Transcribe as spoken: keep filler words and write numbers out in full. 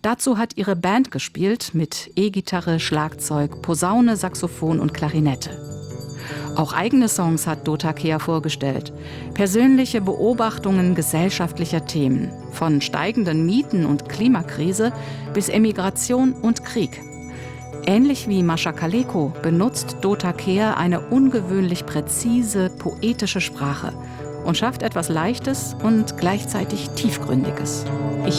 Dazu hat ihre Band gespielt mit E-Gitarre, Schlagzeug, Posaune, Saxophon und Klarinette. Auch eigene Songs hat Dota Kehr vorgestellt. Persönliche Beobachtungen gesellschaftlicher Themen, von steigenden Mieten und Klimakrise bis Emigration und Krieg. Ähnlich wie Mascha Kaleko benutzt Dota Kehr eine ungewöhnlich präzise, poetische Sprache und schafft etwas Leichtes und gleichzeitig Tiefgründiges. Ich